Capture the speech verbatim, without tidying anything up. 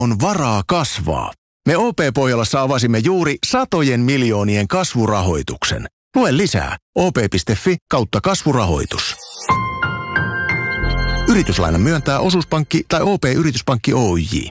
on varaa kasvaa. Me O P-Pohjolassa avasimme juuri satojen miljoonien kasvurahoituksen. Lue lisää op.fi kautta kasvurahoitus. Yrityslainan myöntää osuuspankki tai O P-yrityspankki Oyj.